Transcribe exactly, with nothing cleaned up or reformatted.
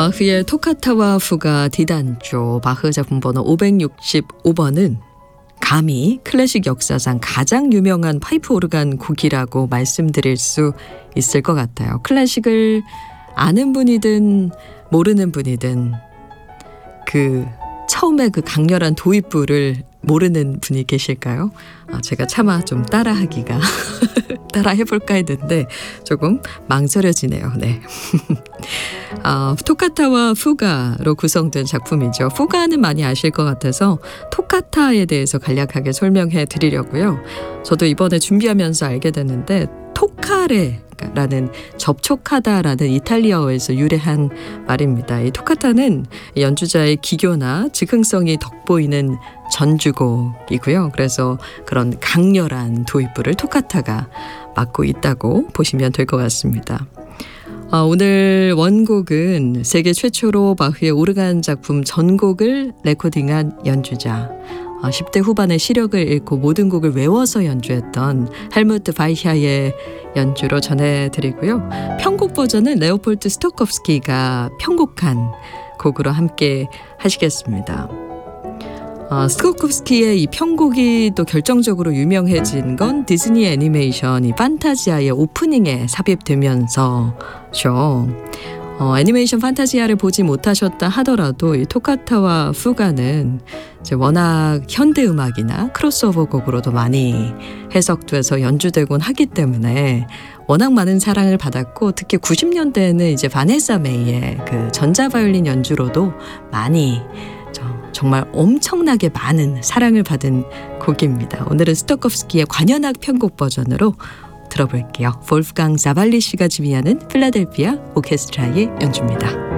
바흐의 토카타와 후가 디단조, 바흐 작품 번호 오백육십오 번은 감히 클래식 역사상 가장 유명한 파이프 오르간 곡이라고 말씀드릴 수 있을 것 같아요. 클래식을 아는 분이든 모르는 분이든 그 처음에 그 강렬한 도입부를 모르는 분이 계실까요? 아, 제가 차마 좀 따라하기가 따라 해볼까 했는데 조금 망설여지네요. 네. 아, 토카타와 푸가로 구성된 작품이죠. 푸가는 많이 아실 것 같아서 토카타에 대해서 간략하게 설명해 드리려고요. 저도 이번에 준비하면서 알게 됐는데 토카레라는 접촉하다라는 이탈리아어에서 유래한 말입니다. 이 토카타는 연주자의 기교나 즉흥성이 돋보이는 전주곡이고요. 그래서 그런 강렬한 도입부를 토카타가 맡고 있다고 보시면 될 것 같습니다. 아, 오늘 원곡은 세계 최초로 바흐의 오르간 작품 전곡을 레코딩한 연주자, 아, 십 대 후반의 시력을 잃고 모든 곡을 외워서 연주했던 헬무트 바이히아의 연주로 전해드리고요. 편곡 버전은 레오폴드 스토캅스키가 편곡한 곡으로 함께 하시겠습니다. 어, 스토캅스키의 이 편곡이 또 결정적으로 유명해진 건 디즈니 애니메이션 이 판타지아의 오프닝에 삽입되면서죠. 어, 애니메이션 판타지아를 보지 못하셨다 하더라도 이 토카타와 푸가는 이제 워낙 현대 음악이나 크로스오버 곡으로도 많이 해석돼서 연주되곤 하기 때문에 워낙 많은 사랑을 받았고, 특히 구십 년대에는 이제 바네사 메이의 그 전자바이올린 연주로도 많이 정말 엄청나게 많은 사랑을 받은 곡입니다. 오늘은 스토캅스키의 관현악 편곡 버전으로 들어볼게요. 볼프강 자발리 씨가 지휘하는 필라델피아 오케스트라의 연주입니다.